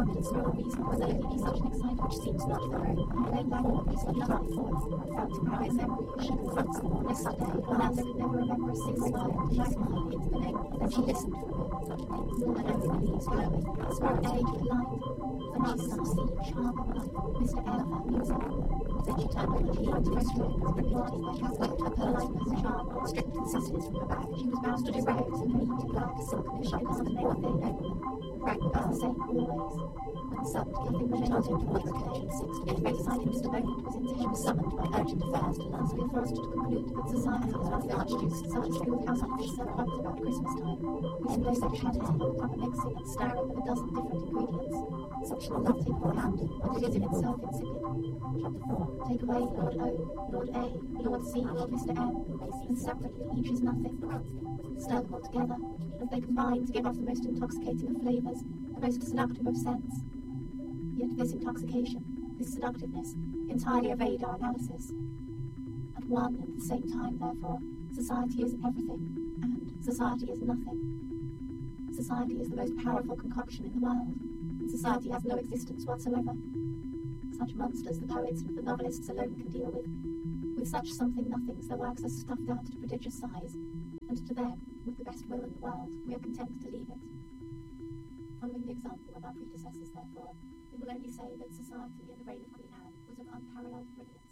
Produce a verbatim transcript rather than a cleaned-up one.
confidence nor reason was there be such an excitement which seems not thorough, and plain language obviously not before, felt to cry a memory she confronts them on this Sunday, when Amanda could never remember a single word, she smiled into the name, then she listened for a moment, and over the leaves glowing, spoke age with light, the nice sun seemed sharp and light, Mister Elephant music. Then she turned over the key to restaurant, and body by Catholic her politeness, charm, strict consistence from her back. She was bound to do rags and neat black silk missions and they were they know. Frank was the same always. When summoned, Cathy was told him to make the occasion six to get ready beside him. Mister Bowland was in. She was summoned by urgent affairs to last be forced to conclude that society is one of the archduke's such skilled household fish serve pumped about Christmas time. We had no such habit of proper mixing and stirring of a dozen different ingredients. Such nothing for hand, but it is in itself insipid. Chapter four. Take away Lord O, Lord A, Lord C, Mister M, and separately each is nothing. Stir them all together, as they combine to give off the most intoxicating of flavours, the most seductive of scents. Yet this intoxication, this seductiveness, entirely evade our analysis. At one and the same time, therefore, society is everything, and society is nothing. Society is the most powerful concoction in the world, and society has no existence whatsoever. Such monsters the poets and the novelists alone can deal with. With such something-nothings their works are stuffed out to prodigious size, and to them, with the best will in the world, we are content to leave it. Following the example of our predecessors, therefore, we will only say that society in the reign of Queen Anne was of unparalleled brilliance.